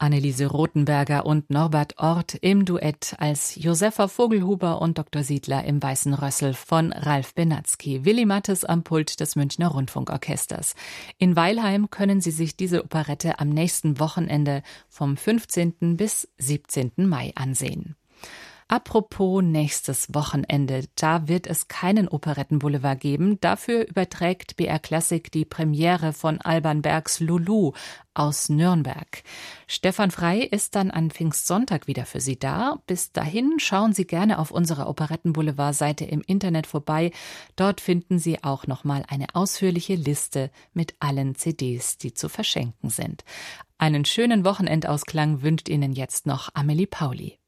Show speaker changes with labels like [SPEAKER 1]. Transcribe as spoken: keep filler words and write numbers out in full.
[SPEAKER 1] Anneliese Rothenberger und Norbert Orth im Duett als Josefa Vogelhuber und Doktor Siedler im Weißen Rössel von Ralf Benatzky. Willi Mattes am Pult des Münchner Rundfunkorchesters. In Weilheim können Sie sich diese Operette am nächsten Wochenende vom fünfzehnten bis siebzehnten Mai ansehen. Apropos nächstes Wochenende, da wird es keinen Operettenboulevard geben. Dafür überträgt B R Classic die Premiere von Alban Bergs Lulu aus Nürnberg. Stefan Frey ist dann an Pfingstsonntag wieder für Sie da. Bis dahin schauen Sie gerne auf unserer Operettenboulevard-Seite im Internet vorbei. Dort finden Sie auch nochmal eine ausführliche Liste mit allen C Ds, die zu verschenken sind. Einen schönen Wochenendausklang wünscht Ihnen jetzt noch Amelie Pauli.